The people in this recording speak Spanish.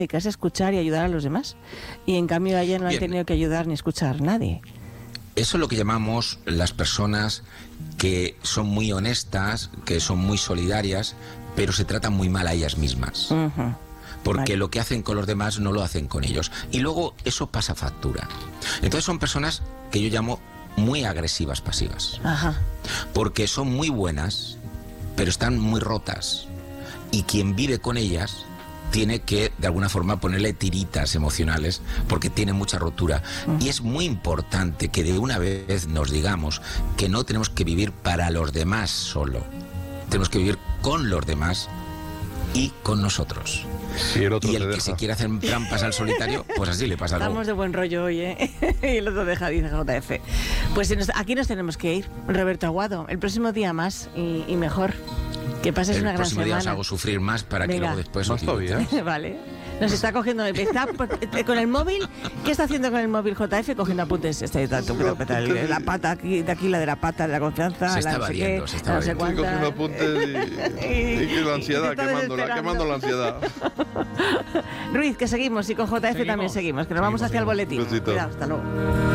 que es escuchar y ayudar a los demás. Y en cambio a ella no han tenido que ayudar ni escuchar nadie. Eso es lo que llamamos las personas que son muy honestas, que son muy solidarias, pero se tratan muy mal a ellas mismas. Porque lo que hacen con los demás no lo hacen con ellos. Y luego eso pasa factura. Entonces son personas que yo llamo muy agresivas pasivas. Porque son muy buenas, pero están muy rotas. Y quien vive con ellas tiene que, de alguna forma, ponerle tiritas emocionales porque tiene mucha rotura. Y es muy importante que de una vez nos digamos que no tenemos que vivir para los demás solo. Tenemos que vivir con los demás y con nosotros. Y el que se quiere hacer trampas al solitario, pues así le pasa algo. Estamos de buen rollo hoy, ¿eh? Y el otro deja, dice JF. Pues aquí nos tenemos que ir. Roberto Aguado, el próximo día más y mejor. Que pases una gran semana. El próximo día os hago sufrir más para que luego después os divirtáis. Vale. Nos está cogiendo... Está con el móvil. ¿Qué está haciendo con el móvil JF? Cogiendo apuntes. La pata aquí, de aquí, la de la pata de la confianza. Se está evadiendo, se está evadiendo. Estoy cogiendo apuntes y la ansiedad, quemando la ansiedad. Ruiz, que seguimos. Y con JF también seguimos. Que nos vamos hacia el boletín. Cuidado, hasta luego.